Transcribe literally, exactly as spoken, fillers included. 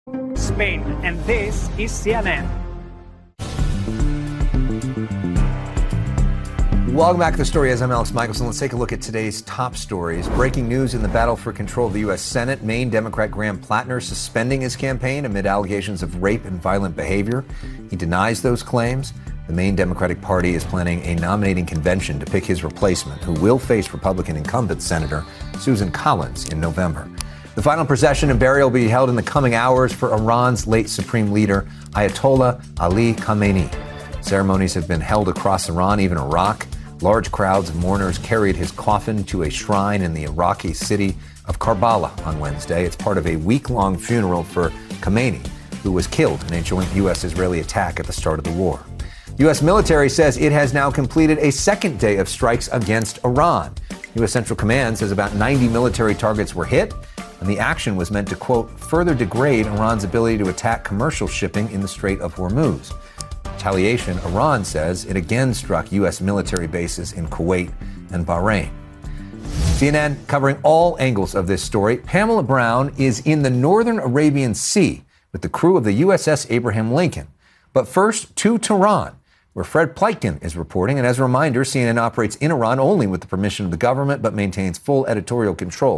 Spain, and this is C N N. Welcome back to The Story. As I'm Alex Michelson, let's take a look at today's top stories. Breaking news in the battle for control of the U S Senate. Maine Democrat Graham Plattner suspending his campaign amid allegations of rape and violent behavior. He denies those claims. The Maine Democratic Party is planning a nominating convention to pick his replacement, who will face Republican incumbent Senator Susan Collins in November. The final procession and burial will be held in the coming hours for Iran's late supreme leader, Ayatollah Ali Khamenei. Ceremonies have been held across Iran, even Iraq. Large crowds of mourners carried his coffin to a shrine in the Iraqi city of Karbala on Wednesday. It's part of a week-long funeral for Khamenei, who was killed in a joint U S-Israeli attack at the start of the war. U S military says it has now completed a second day of strikes against Iran. U S Central Command says about ninety military targets were hit, and the action was meant to, quote, further degrade Iran's ability to attack commercial shipping in the Strait of Hormuz. Retaliation, Iran says it again struck U S military bases in Kuwait and Bahrain. C N N covering all angles of this story. Pamela Brown is in the northern Arabian Sea with the crew of the U S S Abraham Lincoln. But first, to Tehran, where Fred Pleitgen is reporting. And as a reminder, C N N operates in Iran only with the permission of the government, but maintains full editorial control.